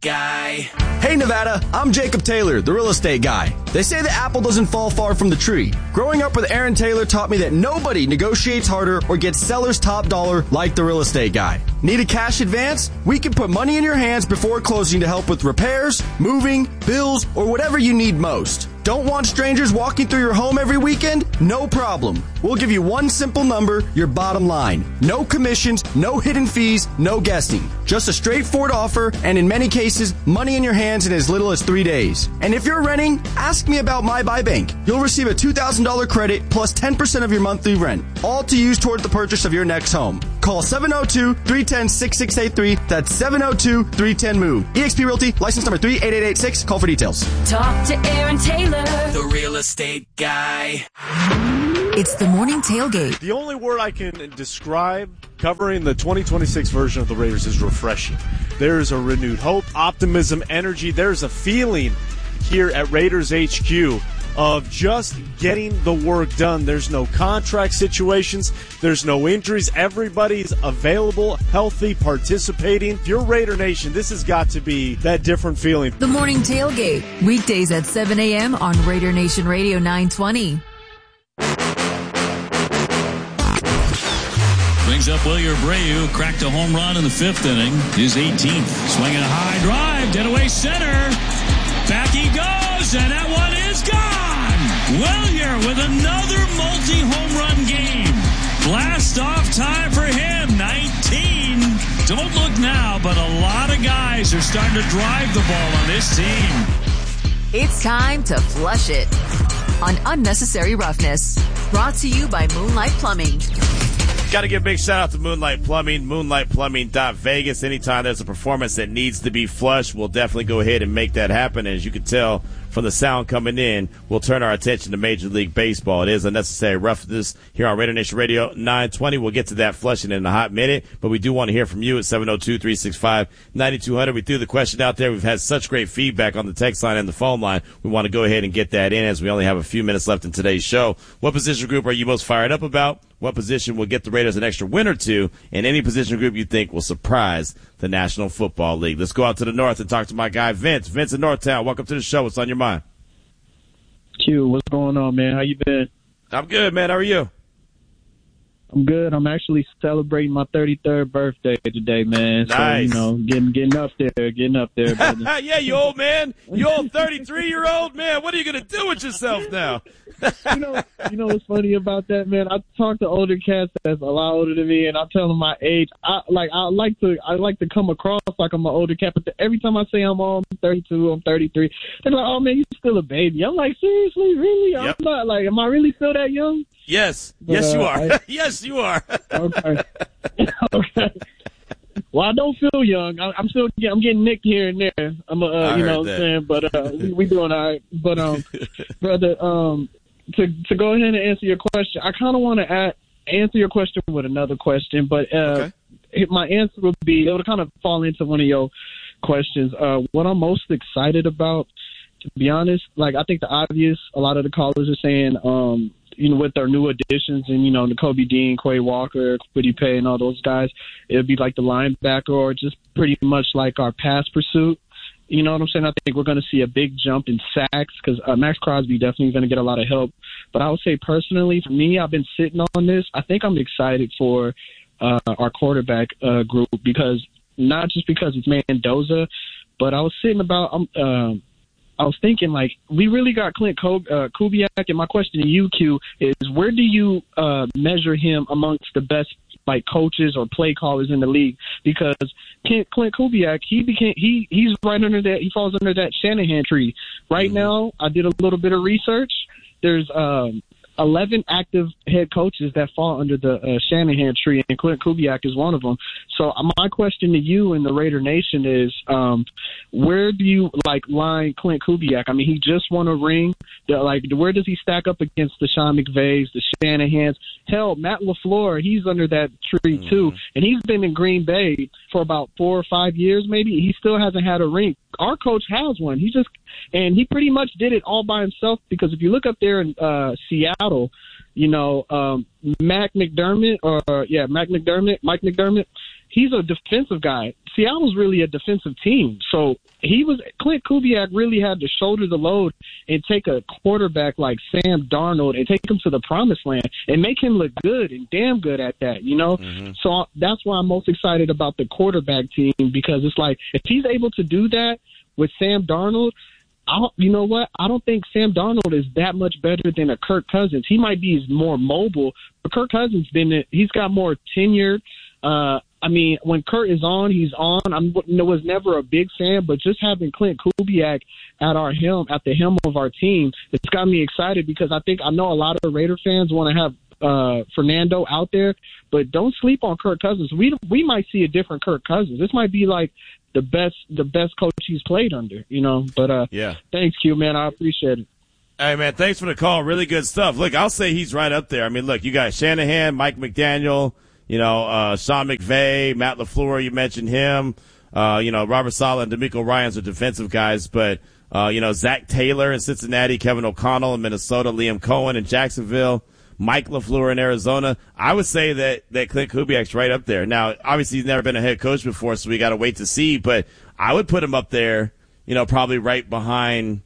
Guy. Hey Nevada, I'm Jacob Taylor, the real estate guy. They say the apple doesn't fall far from the tree. Growing up with Aaron Taylor taught me that nobody negotiates harder or gets seller's top dollar like the real estate guy. Need a cash advance? We can put money in your hands before closing to help with repairs, moving, bills, or whatever you need most. Don't want strangers walking through your home every weekend? No problem. We'll give you one simple number, your bottom line. No commissions, no hidden fees, no guessing. Just a straightforward offer, and in many cases, money in your hands in as little as 3 days. And if you're renting, ask me about My Buy Bank. You'll receive a $2,000 credit plus 10% of your monthly rent, all to use toward the purchase of your next home. Call 702-310-6683. That's 702-310-MOVE. eXp Realty, license number 38886. Call for details. Talk to Aaron Taylor, the real estate guy. It's the morning tailgate. The only word I can describe covering the 2026 version of the Raiders is refreshing. There's a renewed hope, optimism, energy. There's a feeling here at Raiders HQ of just getting the work done. There's no contract situations. There's no injuries. Everybody's available, healthy, participating. If you're Raider Nation, this has got to be that different feeling. The morning tailgate, weekdays at 7 a.m. on Raider Nation Radio 920. Brings up Wilyer Abreu, cracked a home run in the fifth inning, his 18th. Swinging a high drive, dead away center. Back he goes, and that one is gone. Wilyer with another multi-home run game. Blast off time for him, 19. Don't look now, but a lot of guys are starting to drive the ball on this team. It's time to flush it on Unnecessary Roughness. Brought to you by Moonlight Plumbing. Got to give a big shout out to Moonlight Plumbing, moonlightplumbing.vegas. Anytime there's a performance that needs to be flushed, we'll definitely go ahead and make that happen. As you can tell from the sound coming in, we'll turn our attention to Major League Baseball. It is Unnecessary Roughness here on Raider Nation Radio 920. We'll get to that flushing in a hot minute, but we do want to hear from you at 702-365-9200. We threw the question out there. We've had such great feedback on the text line and the phone line. We want to go ahead and get that in as we only have a few minutes left in today's show. What position group are you most fired up about? What position will get the Raiders an extra win or two? And any position group you think will surprise the National Football League. Let's go out to the north and talk to my guy, Vince. Vince in Northtown, welcome to the show. What's on your mind? Q, what's going on, man? How you been? I'm good, man. How are you? I'm good. I'm actually celebrating my 33rd birthday today, man. Nice. So, getting up there, brother. Yeah, you old man. You old 33-year-old man. What are you going to do with yourself now? you know what's funny about that, man? I talk to older cats that's a lot older than me, and I tell them my age. I like to come across like I'm an older cat, but every time I say I'm 32, I'm 33, they're like, "Oh man, you still a baby." I'm like, seriously, really? Yep. I'm not like, am I really still that young? Yes. Yes, you are. Yes, you are. Okay. Okay. Well, I don't feel young. I'm getting nicked here and there. I'm you know what I'm saying? But we doing all right. But brother, to go ahead and answer your question, I kind of want to answer your question with another question, but my answer would be, it would kind of fall into one of your questions. What I'm most excited about, to be honest, like, I think the obvious, a lot of the callers are saying, with their new additions and, Nakobe Dean, Quay Walker, Kwity Paye, and all those guys, it would be like the linebacker, or just pretty much like our pass pursuit. You know what I'm saying? I think we're going to see a big jump in sacks because Max Crosby definitely going to get a lot of help. But I would say personally, for me, I've been sitting on this. I think I'm excited for our quarterback group, because not just because it's Mendoza, but I was thinking, like, we really got Clint Kubiak, and my question to you, Q, is where do you measure him amongst the best, like, coaches or play callers in the league? Because Clint Kubiak, he's right under that. He falls under that Shanahan tree. Right now, I did a little bit of research. There's 11 active head coaches that fall under the Shanahan tree, and Clint Kubiak is one of them. So my question to you and the Raider Nation is, where do you line Clint Kubiak? I mean, he just won a ring. Where does he stack up against the Sean McVays, the Shanahans? Hell, Matt LaFleur, he's under that tree too, and he's been in Green Bay for about 4 or 5 years, maybe. He still hasn't had a ring. Our coach has one. He pretty much did it all by himself, because if you look up there in Seattle, Mike McDermott, he's a defensive guy. Seattle's really a defensive team. So Clint Kubiak really had to shoulder the load and take a quarterback like Sam Darnold and take him to the promised land and make him look good and damn good at that, you know? Mm-hmm. So that's why I'm most excited about the quarterback team, because it's like, if he's able to do that with Sam Darnold, you know what? I don't think Sam Darnold is that much better than a Kirk Cousins. He might be more mobile, but Kirk Cousins he's got more tenured. I mean, when Kurt is on, he's on. I was never a big fan, but just having Clint Kubiak at the helm of our team, it's got me excited, because I know a lot of Raider fans want to have Fernando out there, but don't sleep on Kirk Cousins. We might see a different Kirk Cousins. This might be like the best coach he's played under, you know. But yeah. Thanks, Q, man. I appreciate it. Hey, man, thanks for the call. Really good stuff. Look, I'll say he's right up there. I mean, look, you got Shanahan, Mike McDaniel, you know, Sean McVay, Matt LaFleur, you mentioned him. You know, Robert Saleh and DeMeco Ryans are defensive guys, but, you know, Zach Taylor in Cincinnati, Kevin O'Connell in Minnesota, Liam Cohen in Jacksonville, Mike LaFleur in Arizona. I would say that Clint Kubiak's right up there. Now, obviously he's never been a head coach before, so we got to wait to see, but I would put him up there, you know, probably right behind.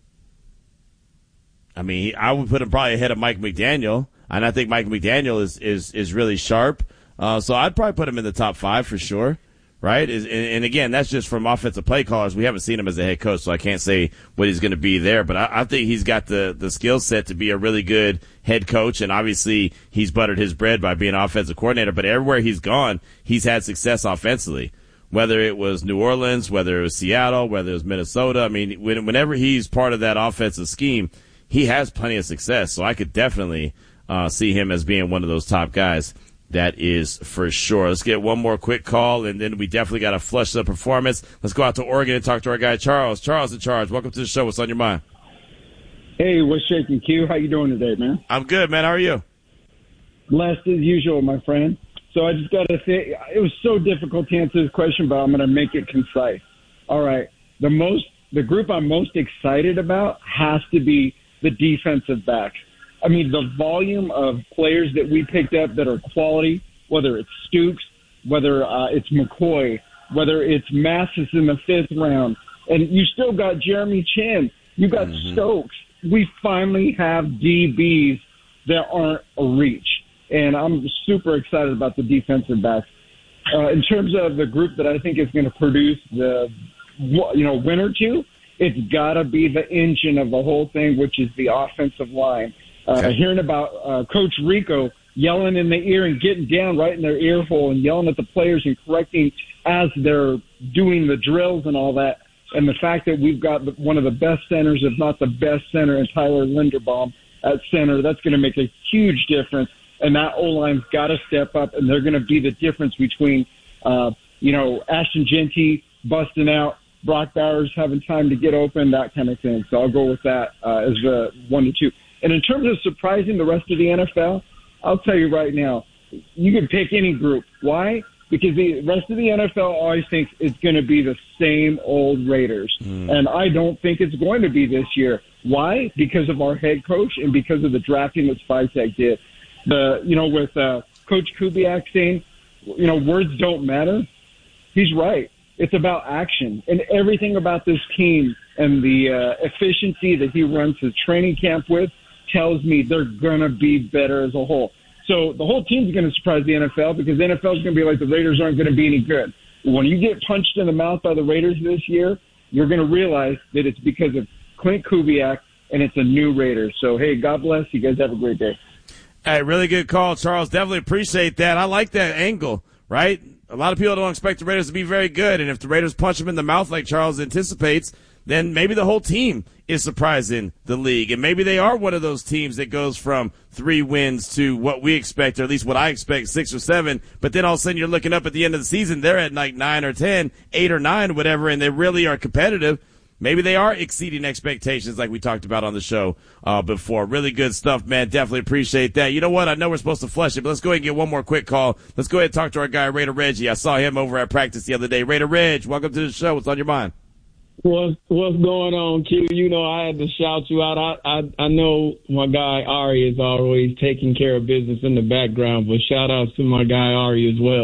I mean, I would put him probably ahead of Mike McDaniel, and I think Mike McDaniel is really sharp. So I'd probably put him in the top 5 for sure, right? And again, that's just from offensive play callers. We haven't seen him as a head coach, so I can't say what he's going to be there. But I think he's got the skill set to be a really good head coach, and obviously he's buttered his bread by being offensive coordinator. But everywhere he's gone, he's had success offensively, whether it was New Orleans, whether it was Seattle, whether it was Minnesota. I mean, whenever he's part of that offensive scheme, he has plenty of success. So I could definitely see him as being one of those top guys. That is for sure. Let's get one more quick call, and then we definitely got to flush the performance. Let's go out to Oregon and talk to our guy, Charles. Charles in charge. Welcome to the show. What's on your mind? Hey, what's shaking, Q? How you doing today, man? I'm good, man. How are you? Blessed as usual, my friend. So I just got to say, it was so difficult to answer this question, but I'm going to make it concise. All right. The group I'm most excited about has to be the defensive backs. I mean, the volume of players that we picked up that are quality, whether it's Stooks, whether it's McCoy, whether it's Massis in the 5th round, and you still got Jeremy Chin. You got Stokes. We finally have DBs that aren't a reach, and I'm super excited about the defensive backs. In terms of the group that I think is going to produce the win or two, it's got to be the engine of the whole thing, which is the offensive line. Hearing about Coach Rico yelling in the ear and getting down right in their ear hole and yelling at the players and correcting as they're doing the drills and all that. And the fact that we've got one of the best centers, if not the best center, in Tyler Linderbaum at center, that's going to make a huge difference. And that O-line's got to step up, and they're going to be the difference between, Ashton Jeanty busting out, Brock Bowers having time to get open, that kind of thing. So I'll go with that as the 1 to 2. And in terms of surprising the rest of the NFL, I'll tell you right now, you can pick any group. Why? Because the rest of the NFL always thinks it's going to be the same old Raiders. And I don't think it's going to be this year. Why? Because of our head coach and because of the drafting that Spicek did. With Coach Kubiak saying, words don't matter, he's right. It's about action. And everything about this team and the efficiency that he runs his training camp with tells me they're going to be better as a whole. So the whole team's going to surprise the NFL, because the NFL is going to be like, the Raiders aren't going to be any good. When you get punched in the mouth by the Raiders this year, you're going to realize that it's because of Clint Kubiak and it's a new Raiders. So, hey, God bless. You guys have a great day. Hey, really good call, Charles. Definitely appreciate that. I like that angle, right? A lot of people don't expect the Raiders to be very good, and if the Raiders punch them in the mouth like Charles anticipates, then maybe the whole team is surprising the league. And maybe they are one of those teams that goes from 3 wins to what we expect, or at least what I expect, 6 or 7. But then all of a sudden you're looking up at the end of the season, they're at like 9 or 10, 8 or 9, whatever, and they really are competitive. Maybe they are exceeding expectations like we talked about on the show before. Really good stuff, man. Definitely appreciate that. You know what? I know we're supposed to flush it, but let's go ahead and get one more quick call. Let's go ahead and talk to our guy, Raider Reggie. I saw him over at practice the other day. Raider Reg, welcome to the show. What's on your mind? What's going on, Q? You know, I had to shout you out. I know my guy Ari is always taking care of business in the background, but shout out to my guy Ari as well.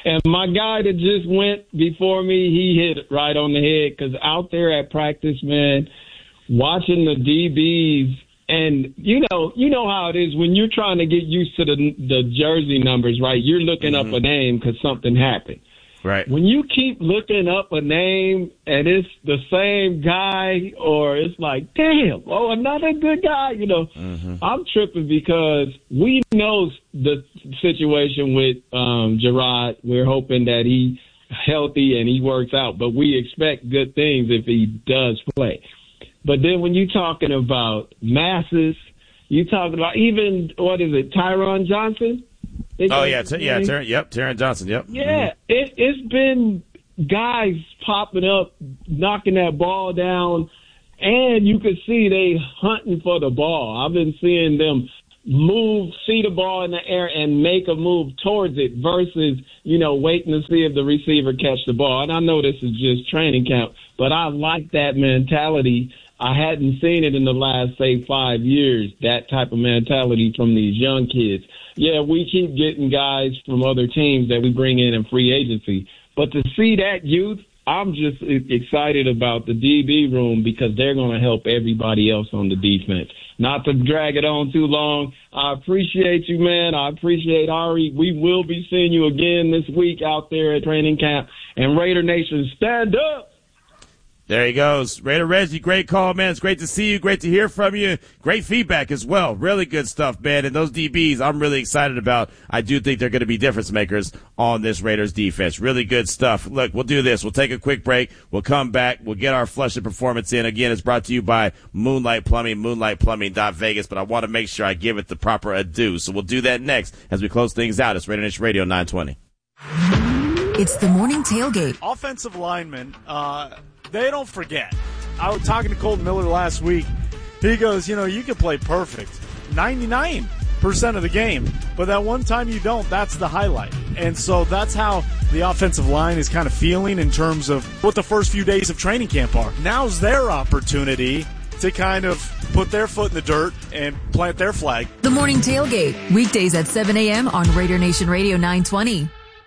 And my guy that just went before me, he hit it right on the head, because out there at practice, man, watching the DBs, and you know how it is when you're trying to get used to the jersey numbers, right? You're looking up a name because something happened. Right. When you keep looking up a name and it's the same guy, or it's like, damn, oh, another good guy, I'm tripping because we know the situation with Gerard. We're hoping that he's healthy and he works out, but we expect good things if he does play. But then when you're talking about masses, you're talking about even, Tyron Johnson? Taron Johnson, yep. Yeah, it's been guys popping up, knocking that ball down, and you can see they hunting for the ball. I've been seeing them see the ball in the air and make a move towards it versus, waiting to see if the receiver catch the ball. And I know this is just training camp, but I like that mentality. I hadn't seen it in the last, 5 years, that type of mentality from these young kids. Yeah, we keep getting guys from other teams that we bring in free agency. But to see that youth, I'm just excited about the DB room because they're going to help everybody else on the defense. Not to drag it on too long, I appreciate you, man. I appreciate Ari. We will be seeing you again this week out there at training camp. And Raider Nation, stand up! There he goes. Raider Reggie, great call, man. It's great to see you. Great to hear from you. Great feedback as well. Really good stuff, man. And those DBs, I'm really excited about. I do think they're going to be difference makers on this Raiders defense. Really good stuff. Look, we'll do this. We'll take a quick break. We'll come back. We'll get our Flush It performance in. Again, it's brought to you by Moonlight Plumbing, moonlightplumbing.vegas. But I want to make sure I give it the proper adieu. So we'll do that next as we close things out. It's Raider Nation Radio 920. It's the morning tailgate. Offensive linemen, they don't forget. I was talking to Colton Miller last week. He goes, you can play perfect 99% of the game, but that one time you don't, that's the highlight. And so that's how the offensive line is kind of feeling in terms of what the first few days of training camp are. Now's their opportunity to kind of put their foot in the dirt and plant their flag. The morning tailgate, weekdays at 7 a.m. on Raider Nation Radio 920.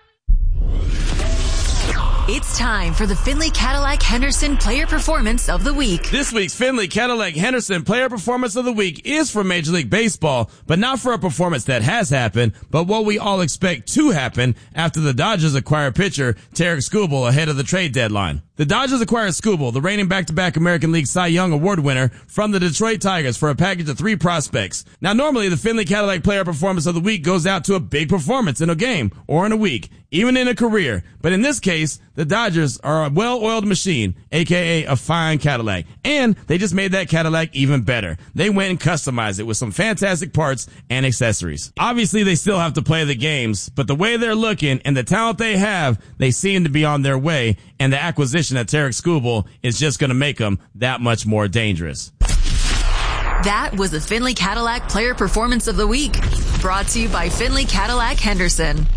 It's time for the Findlay Cadillac Henderson Player Performance of the Week. This week's Findlay Cadillac Henderson Player Performance of the Week is for Major League Baseball, but not for a performance that has happened, but what we all expect to happen after the Dodgers acquire pitcher Tarik Skubal ahead of the trade deadline. The Dodgers acquired Skubal, the reigning back-to-back American League Cy Young Award winner, from the Detroit Tigers for a package of 3 prospects. Now, normally the Findlay Cadillac Player Performance of the Week goes out to a big performance in a game or in a week, even in a career. But in this case, the Dodgers are a well-oiled machine, aka a fine Cadillac. And they just made that Cadillac even better. They went and customized it with some fantastic parts and accessories. Obviously, they still have to play the games, but the way they're looking and the talent they have, they seem to be on their way, and the acquisition of Tarik Skubal is just going to make them that much more dangerous. That was the Findlay Cadillac Player Performance of the Week, brought to you by Findlay Cadillac Henderson.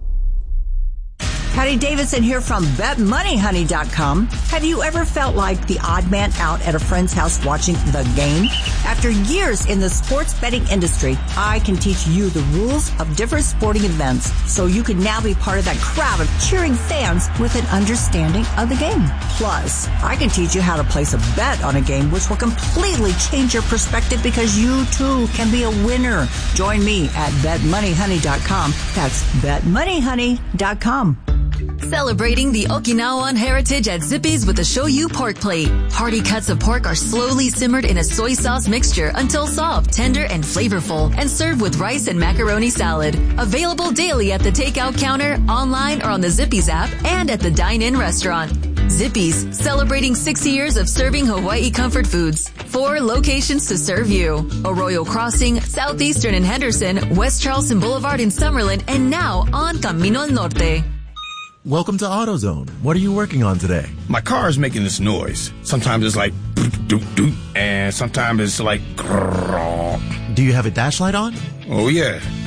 Patty Davidson here from BetMoneyHoney.com. Have you ever felt like the odd man out at a friend's house watching the game? After years in the sports betting industry, I can teach you the rules of different sporting events so you can now be part of that crowd of cheering fans with an understanding of the game. Plus, I can teach you how to place a bet on a game which will completely change your perspective because you too can be a winner. Join me at BetMoneyHoney.com. That's BetMoneyHoney.com. Celebrating the Okinawan heritage at Zippy's with the Shoyu pork plate. Hearty cuts of pork are slowly simmered in a soy sauce mixture until soft, tender, and flavorful, and served with rice and macaroni salad. Available daily at the takeout counter, online, or on the Zippy's app, and at the dine-in restaurant. Zippy's, celebrating 60 years of serving Hawaii comfort foods. 4 locations to serve you. Arroyo Crossing, Southeastern in Henderson, West Charleston Boulevard in Summerlin, and now on Camino al Norte. Welcome to AutoZone. What are you working on today? My car is making this noise. Sometimes it's like doot and sometimes it's like grrr. Do you have a dash light on? Oh yeah.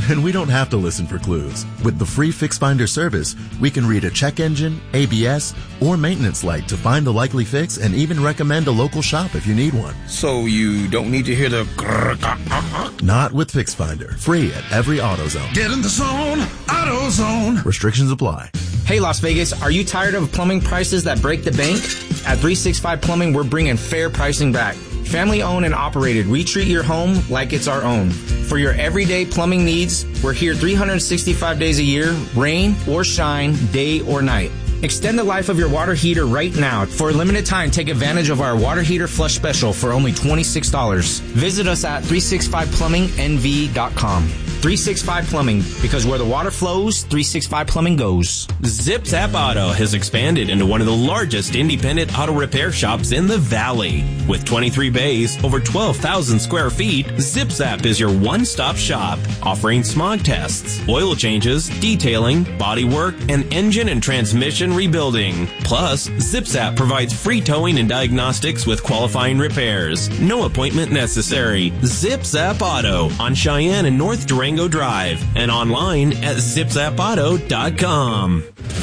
And we don't have to listen for clues. With the free FixFinder service, we can read a check engine, ABS, or maintenance light to find the likely fix and even recommend a local shop if you need one. So you don't need to hear the... Not with FixFinder. Free at every AutoZone. Get in the zone, AutoZone. Restrictions apply. Hey, Las Vegas, are you tired of plumbing prices that break the bank? At 365 Plumbing, we're bringing fair pricing back. Family owned and operated, we treat your home like it's our own. For your everyday plumbing needs, we're here 365 days a year, rain or shine, day or night. Extend the life of your water heater right now. For a limited time, take advantage of our water heater flush special for only $26. Visit us at 365plumbingnv.com. 365 Plumbing, because where the water flows, 365 Plumbing goes. Zip Zap Auto has expanded into one of the largest independent auto repair shops in the Valley. With 23 bays, over 12,000 square feet, Zip Zap is your one-stop shop, offering smog tests, oil changes, detailing, body work, and engine and transmission rebuilding. Plus, Zip Zap provides free towing and diagnostics with qualifying repairs. No appointment necessary. Zip Zap Auto on Cheyenne and North Durango Drive and online at zipzapauto.com.